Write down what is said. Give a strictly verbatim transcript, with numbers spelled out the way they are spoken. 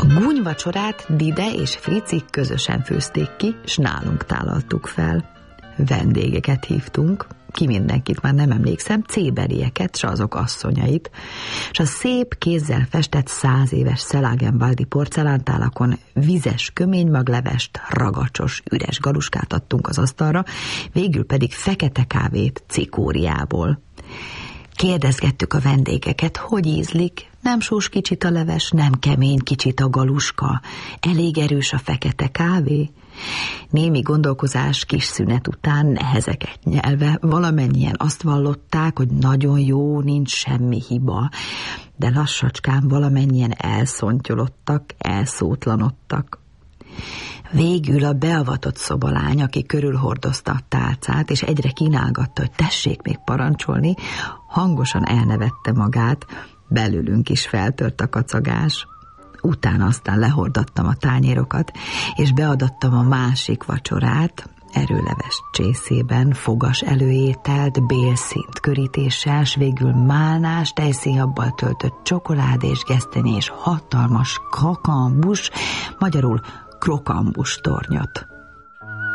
gúnyvacsorát Dide és Frici közösen főzték ki, s nálunk tálaltuk fel. Vendégeket hívtunk, ki mindenkit már nem emlékszem, céberieket, s azok asszonyait, s a szép kézzel festett száz éves szelágenwaldi porcelántálakon vizes köménymaglevest, ragacsos, üres galuskát adtunk az asztalra, végül pedig fekete kávét cikóriából. Kérdezgettük a vendégeket, hogy ízlik, nem sós kicsit a leves, nem kemény kicsit a galuska, elég erős a fekete kávé. Némi gondolkozás kis szünet után nehezeket nyelve, valamennyien azt vallották, hogy nagyon jó, nincs semmi hiba, de lassacskán valamennyien elszontyolodtak, elszótlanodtak. Végül a beavatott szobalány, aki körülhordozta a tálcát, és egyre kínálgatta, hogy tessék még parancsolni, hangosan elnevette magát, belülünk is feltört a kacagás. Utána aztán lehordattam a tányérokat, és beadattam a másik vacsorát, erőleves csészében, fogas előételt, bélszínt körítéssel, s végül málnás, tejszínhabbal töltött csokoládés, gesztenyés, hatalmas kakambus, magyarul krokambus tornyot.